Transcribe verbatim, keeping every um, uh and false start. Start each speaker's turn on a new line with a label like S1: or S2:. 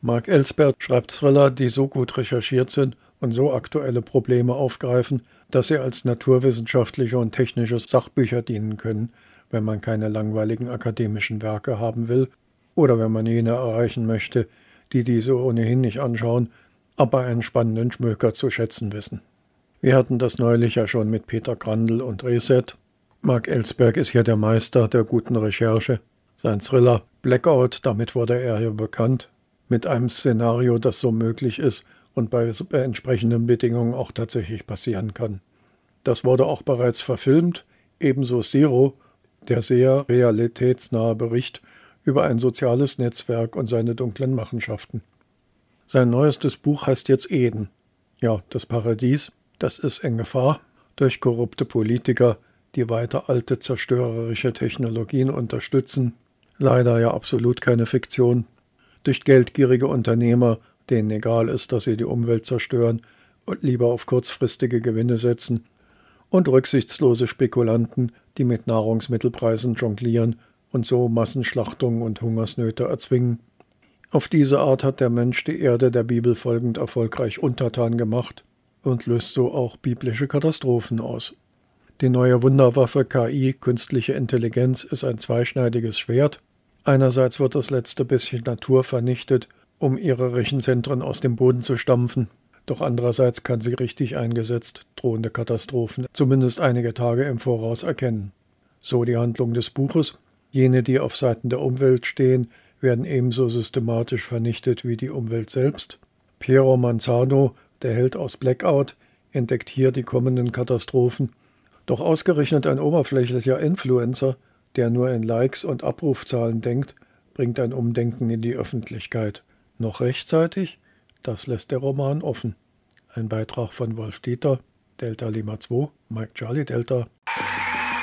S1: Mark Ellsberg schreibt Thriller, die so gut recherchiert sind und so aktuelle Probleme aufgreifen, dass sie als naturwissenschaftliche und technische Sachbücher dienen können, wenn man keine langweiligen akademischen Werke haben will oder wenn man jene erreichen möchte, die diese ohnehin nicht anschauen, aber einen spannenden Schmöker zu schätzen wissen. Wir hatten das neulich ja schon mit Peter Grandl und Reset. Mark Ellsberg ist hier der Meister der guten Recherche. Sein Thriller Blackout, damit wurde er hier bekannt, mit einem Szenario, das so möglich ist und bei entsprechenden Bedingungen auch tatsächlich passieren kann. Das wurde auch bereits verfilmt, ebenso Zero, der sehr realitätsnahe Bericht über ein soziales Netzwerk und seine dunklen Machenschaften. Sein neuestes Buch heißt jetzt Eden. Ja, das Paradies, das ist in Gefahr durch korrupte Politiker, die weiter alte zerstörerische Technologien unterstützen. Leider ja absolut keine Fiktion. Durch geldgierige Unternehmer, denen egal ist, dass sie die Umwelt zerstören und lieber auf kurzfristige Gewinne setzen. Und rücksichtslose Spekulanten, die mit Nahrungsmittelpreisen jonglieren und so Massenschlachtungen und Hungersnöte erzwingen. Auf diese Art hat der Mensch die Erde der Bibel folgend erfolgreich untertan gemacht und löst so auch biblische Katastrophen aus. Die neue Wunderwaffe K I, künstliche Intelligenz, ist ein zweischneidiges Schwert. Einerseits wird das letzte bisschen Natur vernichtet, um ihre Rechenzentren aus dem Boden zu stampfen. Doch andererseits kann sie richtig eingesetzt drohende Katastrophen zumindest einige Tage im Voraus erkennen. So die Handlung des Buches. Jene, die auf Seiten der Umwelt stehen, werden ebenso systematisch vernichtet wie die Umwelt selbst. Piero Manzano, der Held aus Blackout, entdeckt hier die kommenden Katastrophen. Doch ausgerechnet ein oberflächlicher Influencer, der nur in Likes und Abrufzahlen denkt, bringt ein Umdenken in die Öffentlichkeit. Noch rechtzeitig? Das lässt der Roman offen. Ein Beitrag von Wolf Dieter, Delta Lima zwei, Mike Charlie Delta.